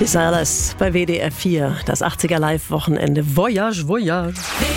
Desires bei WDR 4, das 80er Live-Wochenende. Voyage, Voyage.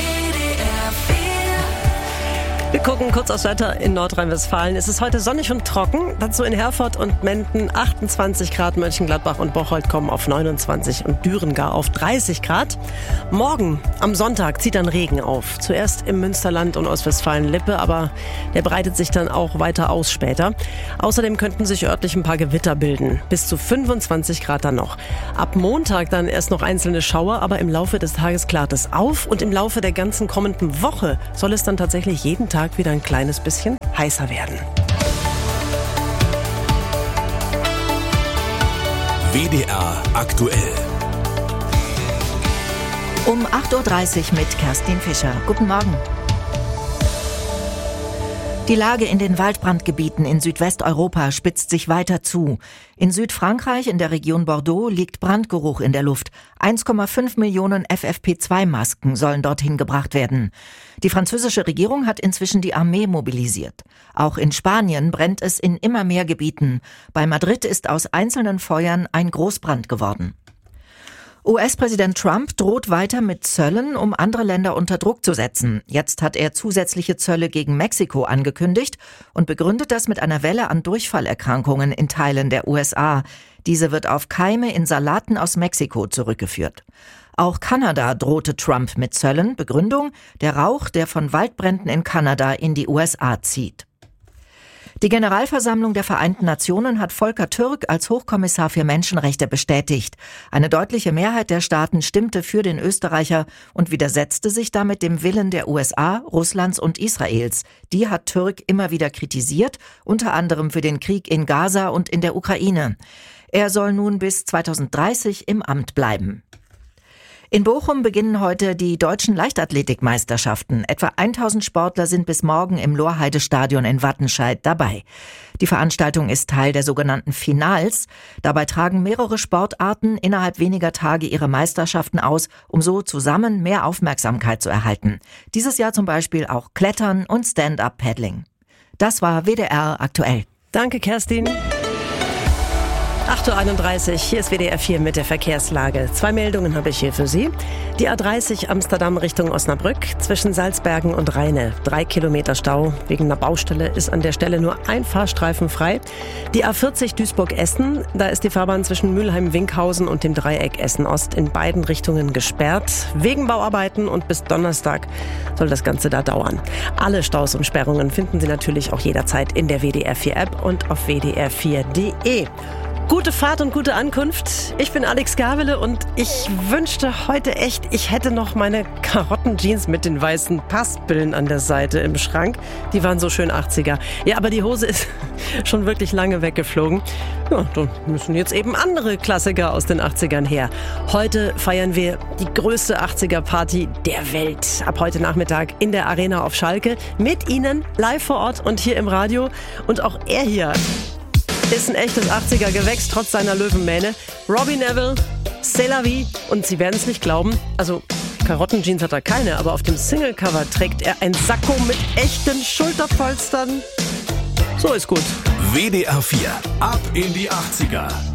Wir gucken kurz aufs Wetter in Nordrhein-Westfalen. Es ist heute sonnig und trocken. Dazu in Herford und Menden 28 Grad, Mönchengladbach und Bocholt kommen auf 29 und Düren gar auf 30 Grad. Morgen, am Sonntag, zieht dann Regen auf. Zuerst im Münsterland und Ostwestfalen-Lippe, aber der breitet sich dann auch weiter aus später. Außerdem könnten sich örtlich ein paar Gewitter bilden. Bis zu 25 Grad dann noch. Ab Montag dann erst noch einzelne Schauer, aber im Laufe des Tages klart es auf. Und im Laufe der ganzen kommenden Woche soll es dann tatsächlich jeden Tag wieder ein kleines bisschen heißer werden. WDR aktuell. Um 8.30 Uhr mit Kerstin Fischer. Guten Morgen. Die Lage in den Waldbrandgebieten in Südwesteuropa spitzt sich weiter zu. In Südfrankreich, in der Region Bordeaux, liegt Brandgeruch in der Luft. 1,5 Millionen FFP2-Masken sollen dorthin gebracht werden. Die französische Regierung hat inzwischen die Armee mobilisiert. Auch in Spanien brennt es in immer mehr Gebieten. Bei Madrid ist aus einzelnen Feuern ein Großbrand geworden. US-Präsident Trump droht weiter mit Zöllen, um andere Länder unter Druck zu setzen. Jetzt hat er zusätzliche Zölle gegen Mexiko angekündigt und begründet das mit einer Welle an Durchfallerkrankungen in Teilen der USA. Diese wird auf Keime in Salaten aus Mexiko zurückgeführt. Auch Kanada drohte Trump mit Zöllen. Begründung: der Rauch, der von Waldbränden in Kanada in die USA zieht. Die Generalversammlung der Vereinten Nationen hat Volker Türk als Hochkommissar für Menschenrechte bestätigt. Eine deutliche Mehrheit der Staaten stimmte für den Österreicher und widersetzte sich damit dem Willen der USA, Russlands und Israels. Die hat Türk immer wieder kritisiert, unter anderem für den Krieg in Gaza und in der Ukraine. Er soll nun bis 2030 im Amt bleiben. In Bochum beginnen heute die deutschen Leichtathletikmeisterschaften. Etwa 1000 Sportler sind bis morgen im Lorheide-Stadion in Wattenscheid dabei. Die Veranstaltung ist Teil der sogenannten Finals. Dabei tragen mehrere Sportarten innerhalb weniger Tage ihre Meisterschaften aus, um so zusammen mehr Aufmerksamkeit zu erhalten. Dieses Jahr zum Beispiel auch Klettern und Stand-Up-Paddling. Das war WDR aktuell. Danke, Kerstin. 8.31 Uhr, hier ist WDR 4 mit der Verkehrslage. 2 Meldungen habe ich hier für Sie. Die A30 Amsterdam Richtung Osnabrück zwischen Salzbergen und Rheine. 3 Kilometer Stau. Wegen einer Baustelle ist an der Stelle nur ein Fahrstreifen frei. Die A40 Duisburg-Essen, da ist die Fahrbahn zwischen Mülheim-Winkhausen und dem Dreieck Essen-Ost in beiden Richtungen gesperrt. Wegen Bauarbeiten und bis Donnerstag soll das Ganze da dauern. Alle Staus und Sperrungen finden Sie natürlich auch jederzeit in der WDR 4 App und auf wdr4.de. Gute Fahrt und gute Ankunft. Ich bin Alex Gabele und ich wünschte heute echt, ich hätte noch meine Karottenjeans mit den weißen Paspeln an der Seite im Schrank. Die waren so schön 80er. Ja, aber die Hose ist schon wirklich lange weggeflogen. Ja, dann müssen jetzt eben andere Klassiker aus den 80ern her. Heute feiern wir die größte 80er-Party der Welt. Ab heute Nachmittag in der Arena auf Schalke. Mit Ihnen live vor Ort und hier im Radio. Und auch er hier ist ein echtes 80er-Gewächs, trotz seiner Löwenmähne. Robbie Neville, C'est la vie. Und Sie werden es nicht glauben, also Karottenjeans hat er keine, aber auf dem Singlecover trägt er ein Sakko mit echten Schulterpolstern. So ist gut. WDR 4, ab in die 80er.